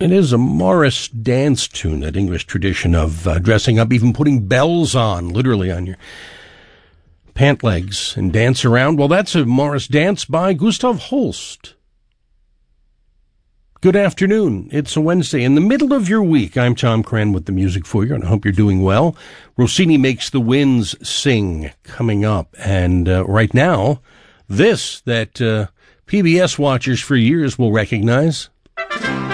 It is a Morris dance tune, that English tradition of dressing up, even putting bells on, literally on your pant legs, and dance around. Well, that's a Morris dance by Gustav Holst. Good afternoon. It's a Wednesday in the middle of your week. I'm Tom Cran with the music for you, and I hope you're doing well. Rossini Makes the Winds Sing coming up. And right now, this that PBS watchers for years will recognize.